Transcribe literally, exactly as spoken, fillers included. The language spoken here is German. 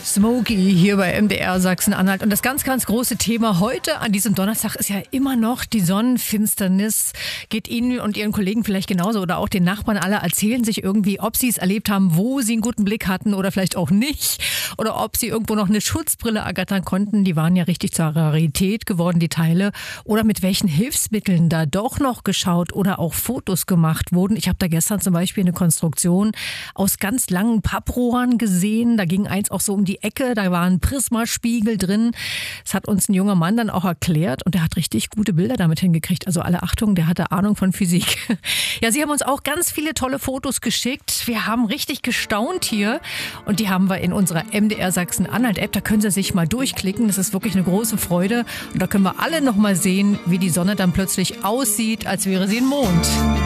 Smokey hier bei M D R Sachsen-Anhalt. Und das ganz, ganz große Thema heute an diesem Donnerstag ist ja immer noch die Sonnenfinsternis. Geht Ihnen und Ihren Kollegen vielleicht genauso oder auch den Nachbarn, alle erzählen sich irgendwie, ob sie es erlebt haben, wo sie einen guten Blick hatten oder vielleicht auch nicht. Oder ob sie irgendwo noch eine Schutzbrille ergattern konnten. Die waren ja richtig zur Rarität geworden, die Teile. Oder mit welchen Hilfsmitteln da doch noch geschaut oder auch Fotos gemacht wurden. Ich habe da gestern zum Beispiel eine Konstruktion aus ganz langen Papprohren gesehen. Da ging eins auch so um die Ecke, da war ein Prismaspiegel drin. Das hat uns ein junger Mann dann auch erklärt und der hat richtig gute Bilder damit hingekriegt. Also alle Achtung, der hatte Ahnung von Physik. Ja, Sie haben uns auch ganz viele tolle Fotos geschickt. Wir haben richtig gestaunt hier und die haben wir in unserer M D R Sachsen-Anhalt-App. Da können Sie sich mal durchklicken. Das ist wirklich eine große Freude und da können wir alle noch mal sehen, wie die Sonne dann plötzlich aussieht, als wäre sie ein Mond.